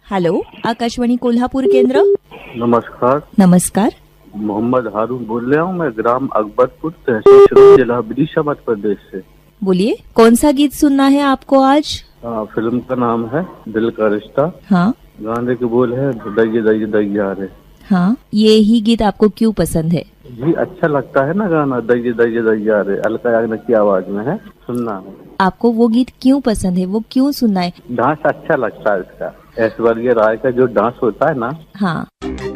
Hello, Akashvani Kolhapur केंद्र। नमस्कार। नमस्कार। मोहम्मद हारून बोल रहा हूँ मैं, ग्राम अकबरपुर, तहसील शुरू, जिला विदिशा, मध्य प्रदेश से। बोलिए, कौन सा गीत सुनना है आपको आज? फिल्म का नाम है दिल का रिश्ता। हाँ। गाने के बोल है दैये दैये दैया रे। हाँ, ये ही गीत आपको क्यों पसंद है? जी अच्छा लगता है ना गाना, दैये दैये दैया रे, अलका याग्निक की आवाज में है, सुनना है। आपको वो गीत क्यों पसंद है, वो क्यों सुनना है? डांस अच्छा लगता है इसका, ऐश्वर्या राय का जो डांस होता है ना। हाँ।